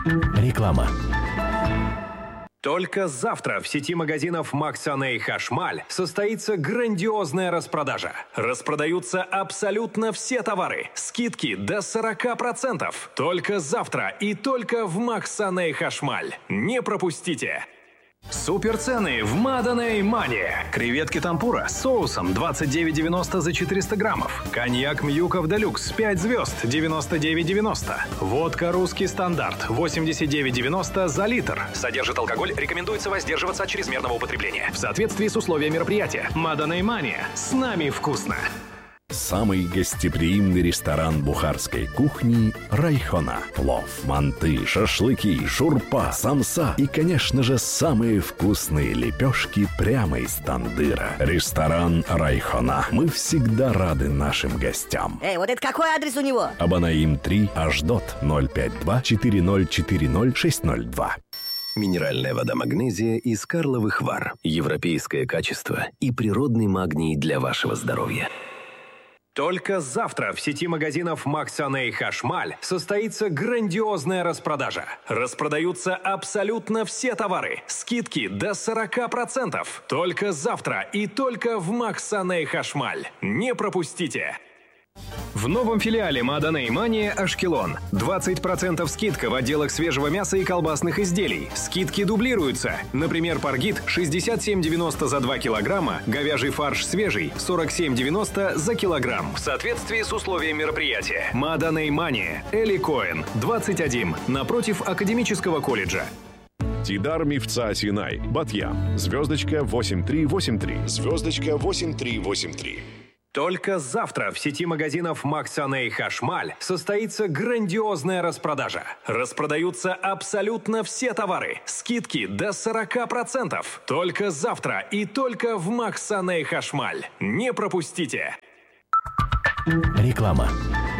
Реклама. Только завтра в сети магазинов «Максанэй Хашмаль» состоится грандиозная распродажа. Распродаются абсолютно все товары. Скидки до 40%. Только завтра и только в «Максанэй Хашмаль». Не пропустите! Суперцены в Маданэй Мане. Креветки темпура с соусом 29,90 за 400 граммов. Коньяк Мьюков Делюкс 5 звезд 99,90. Водка Русский стандарт 89,90 за литр. Содержит алкоголь, рекомендуется воздерживаться от чрезмерного употребления. В соответствии с условиями мероприятия. Маданэй Мане. С нами вкусно. Самый гостеприимный ресторан бухарской кухни «Райхона». Плов, манты, шашлыки, шурпа, самса и, конечно же, самые вкусные лепешки прямо из тандыра. Ресторан «Райхона». Мы всегда рады нашим гостям. Вот это какой адрес у него? Абанаим 3, Аждот, 052-4040-602. Минеральная вода «Магнезия» из Карловых Вар. Европейское качество и природный магний для вашего здоровья. Только завтра в сети магазинов «Максанэй Хашмаль» состоится грандиозная распродажа. Распродаются абсолютно все товары. Скидки до 40%. Только завтра и только в «Максанэй Хашмаль». Не пропустите! В новом филиале Маданэй Мания Ашкелон 20% скидка в отделах свежего мяса и колбасных изделий. Скидки дублируются. Например, паргит 67,90 за 2 килограмма, говяжий фарш свежий 47,90 за килограмм. В соответствии с условиями мероприятия. Маданэй Мания, Эли Коэн, 21, напротив Академического колледжа. Тидар Мифца Синай, Батьям, звездочка 8383, звездочка 8383. Только завтра в сети магазинов «Максанэй Хашмаль» состоится грандиозная распродажа. Распродаются абсолютно все товары. Скидки до 40%. Только завтра и только в «Максанэй Хашмаль». Не пропустите! Реклама.